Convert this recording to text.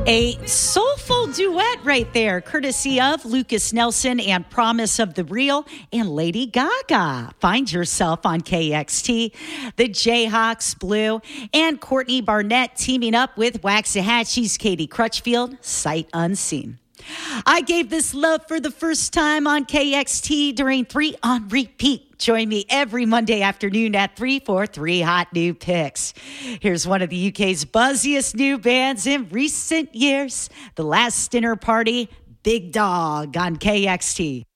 A soulful duet right there, courtesy of Lucas Nelson and Promise of the Real and Lady Gaga. Find yourself on KXT. The Jayhawks Blue and Courtney Barnett teaming up with Waxahachie's Katie Crutchfield, Sight Unseen. I gave this love for the first time on KXT during 3 on Repeat. Join me every Monday afternoon at 3 for 3 hot new picks. Here's one of the UK's buzziest new bands in recent years. The Last Dinner Party, Big Dog on KXT.